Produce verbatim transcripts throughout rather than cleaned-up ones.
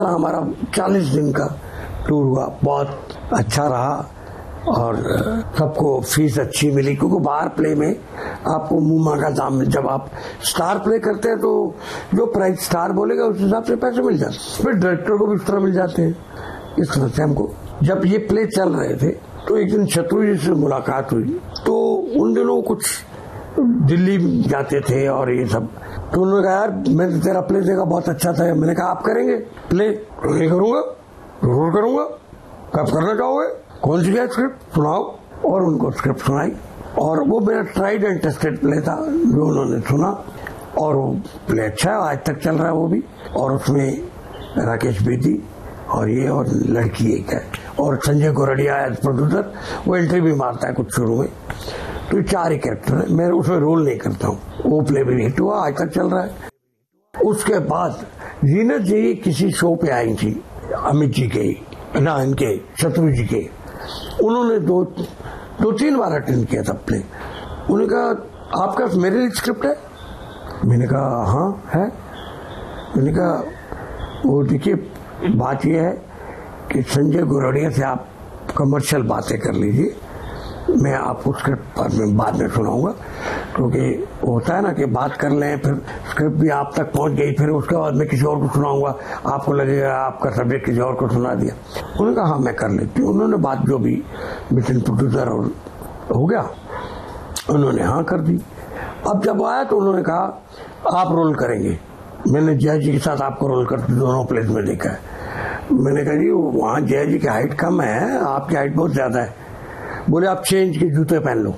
हमारा चालीस दिन का टूर हुआ, बहुत अच्छा रहा और सबको फीस अच्छी मिली, क्योंकि बाहर प्ले में आपको मुंह मांगा दाम, जब आप स्टार प्ले करते हैं तो जो प्राइस स्टार बोलेगा उस हिसाब से पैसे मिल जाते हैं, फिर डायरेक्टर को भी उस तरह मिल जाते हैं। इस तरह से हमको जब ये प्ले चल रहे थे तो एक दिन शत्रु जी से मुलाकात हुई, तो उन दिनों कुछ दिल्ली जाते थे और ये सब, तो उन्होंने कहा यार मैंने तेरा प्ले देखा बहुत अच्छा था। मैंने कहा आप करेंगे प्ले? नहीं करूंगा, जरूर करूंगा। कब करना चाहोगे? कौन सी है स्क्रिप्ट? सुनाओ। और उनको स्क्रिप्ट सुनाई और वो मेरा ट्राइड एंड टेस्टेड प्ले था जो उन्होंने सुना और वो प्ले अच्छा है, आज तक चल रहा है वो भी। और उसमें राकेश बेदी और ये और लड़की एक है और संजय गोरडिया एज प्रोड्यूसर, वो एंट्री भी मारता है कुछ शुरू में। तो चार ही कैरेक्टर है, मैं उसमें रोल नहीं करता हूँ। वो प्ले भी हिट हुआ, आज तक चल रहा है। उसके बाद जीनत जी किसी शो पे आई थी, अमित जी के ना इनके शत्रु जी के, उन्होंने दो दो तीन बार अटेंड किया था प्ले। उन्होंने कहा आपका मेरे लिए स्क्रिप्ट है? मैंने कहा हाँ है। मैंने कहा वो देखिए बात यह है कि संजय गोरडिया से आप कमर्शियल बातें कर लीजिए, मैं आपको स्क्रिप्ट में बाद में सुनाऊंगा, क्योंकि होता है ना कि बात कर लें फिर स्क्रिप्ट भी आप तक पहुंच गई, फिर उसके बाद मैं किसी और को सुनाऊंगा, आपको लगेगा आपका सब्जेक्ट किसी और को सुना दिया। उन्होंने कहा हाँ मैं कर लेती हूँ। उन्होंने बात जो भी मिशन प्रोड्यूसर और हो गया, उन्होंने हाँ कर दी। अब जब आया तो उन्होंने कहा आप रोल करेंगे। मैंने जय जी के साथ आपको रोल करते दोनों प्लेस में देखा है। मैंने कहा जी वहाँ जय जी की हाइट कम है, आपकी हाइट बहुत ज्यादा है। बोले आप चेंज के जूते पहन लो।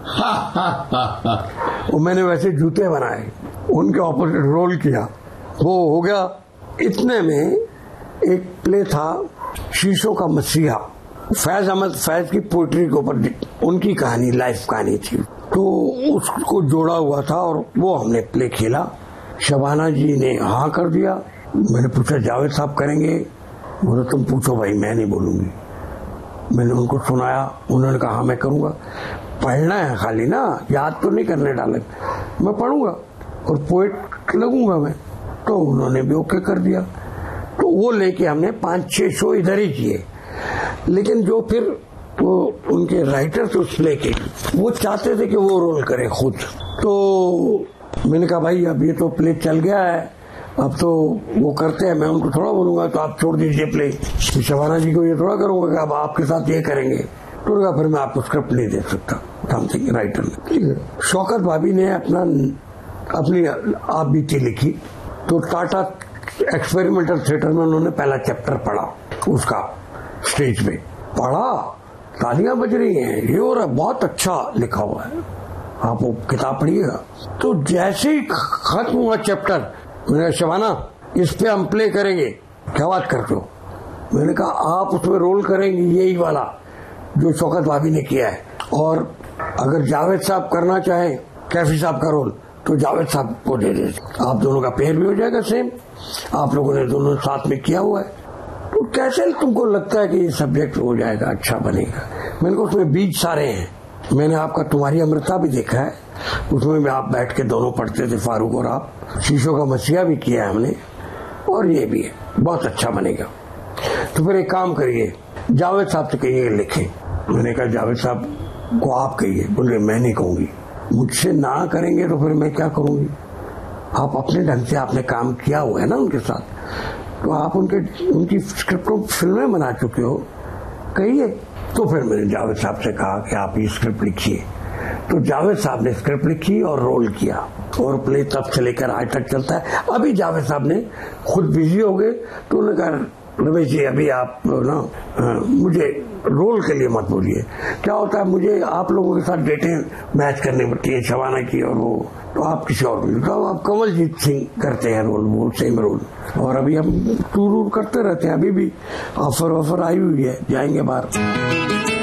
और मैंने वैसे जूते बनाए, उनके ऑपोजिट रोल किया, वो हो गया। इतने में एक प्ले था शीशों का मसीहा, फैज अहमद फैज की पोइट्री के ऊपर उनकी कहानी, लाइफ कहानी थी, तो उसको जोड़ा हुआ था और वो हमने प्ले खेला। शबाना जी ने हाँ कर दिया। मैंने पूछा जावेद साहब करेंगे? बोले तुम पूछो भाई, मैं नहीं बोलूंगी। मैंने उनको सुनाया, उन्होंने कहा हाँ मैं करूंगा। पढ़ना है खाली ना, याद तो नहीं करने डाले, मैं पढ़ूंगा और पोएट लगूंगा मैं। तो उन्होंने भी ओके कर दिया। तो वो लेके हमने पांच छह शो इधर ही किए। लेकिन जो फिर वो उनके राइटर थे उस प्ले के, वो चाहते थे कि वो रोल करे खुद। तो मैंने कहा भाई अब ये तो प्ले चल गया है, अब तो वो करते हैं, मैं उनको थोड़ा बोलूंगा तो आप छोड़ दीजिए प्ले। शबाना जी को ये थोड़ा करूंगा कि अब आपके साथ ये करेंगे, तो फिर मैं आपको स्क्रिप्ट नहीं दे सकता, समथिंग राइटर ने। ठीक है। शौकत भाभी ने अपना अपनी आप बीती लिखी, तो टाटा एक्सपेरिमेंटल थिएटर में उन्होंने पहला चैप्टर पढ़ा, उसका स्टेज पे पढ़ा, तालियां बज रही हैं, ये हो रहा है, बहुत अच्छा लिखा हुआ है, आप वो किताब पढ़िएगा। तो जैसे ही खत्म हुआ चैप्टर, मैंने कहा शबाना इस पे हम प्ले करेंगे, क्या बात करते हो? मैंने कहा आप उसमें रोल करेंगे यही वाला जो शौकत भाभी ने किया है, और अगर जावेद साहब करना चाहें कैफी साहब का रोल तो जावेद साहब को दे दे, आप दोनों का पेयर भी हो जाएगा सेम, आप लोगों ने दोनों साथ में किया हुआ है। तो कैसे तुमको लगता है कि ये सब्जेक्ट हो जाएगा, अच्छा बनेगा? मैंने कहा उसमें बीज सारे हैं। मैंने आपका तुम्हारी अमृता भी देखा है, उसमें भी आप बैठ के दोनों पढ़ते थे, फारूक और आप। शीशों का मसीहा भी किया है हमने, और ये भी है, बहुत अच्छा बनेगा। तो फिर एक काम करिए, जावेद साहब से कहिए लिखे। मैंने कहा जावेद साहब को आप कहिए। बोले मैं नहीं कहूंगी, मुझसे ना करेंगे तो फिर मैं क्या करूंगी? आप अपने ढंग से आपने काम किया हुआ है ना उनके साथ, तो आप उनके उनकी स्क्रिप्ट को फिल्में बना चुके हो, कहिए। तो फिर मैंने जावेद साहब से कहा कि आप ये स्क्रिप्ट लिखिए। तो जावेद साहब ने स्क्रिप्ट लिखी और रोल किया, और प्ले तब से लेकर आज तक चलता है। अभी जावेद साहब ने खुद बिजी हो गए, तो उन्होंने कहा रमेश जी अभी आप ना मुझे रोल के लिए मत बोलिए। क्या होता है, मुझे आप लोगों के साथ डेटें मैच करनी पड़ती है, शबाना की और वो, तो आप किसी और को, तो आप कमलजीत सिंह करते हैं रोल, वो सेम रोल। और अभी हम टूर वूर करते रहते हैं, अभी भी ऑफर ऑफर आई हुई है, जाएंगे बाहर।